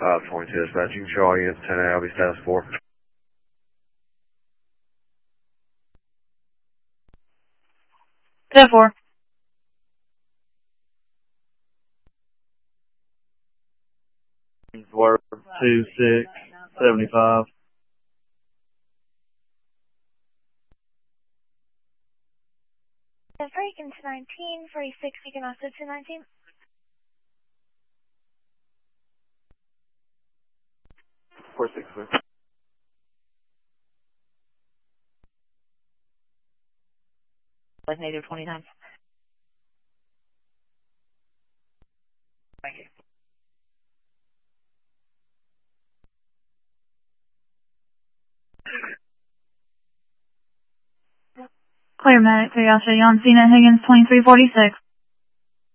22 dispatching, show all units 10 A, I'll be status 4. Step 4. Swerve 2675. Breaking to 19, 46, you can also to 19. Four six six. Like negative 20 times. Thank you. Clear medic 3, I'll show you on scene at Higgins 2346.